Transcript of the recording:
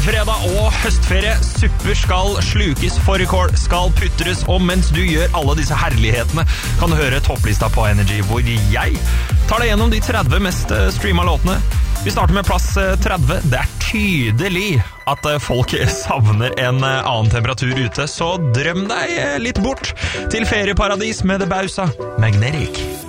fredag og høstferie. Supper skal slukes, fårikål skal putres, og mens du gjør alle disse herlighetene, kan du høre topplista på Energy, hvor jeg tar deg gjennom de 30 mest streamet låtene. Vi starter med plass 30. Det er tydelig at folk savner en annen temperatur ute, så drøm deg litt bort til ferieparadis med The Bausa Magnetic.